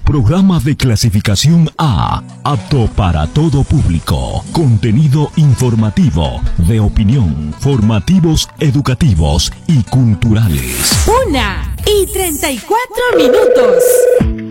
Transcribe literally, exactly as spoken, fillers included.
Programa de clasificación A, apto para todo público. Contenido informativo, de opinión, formativos, educativos y culturales. Una y treinta y cuatro minutos.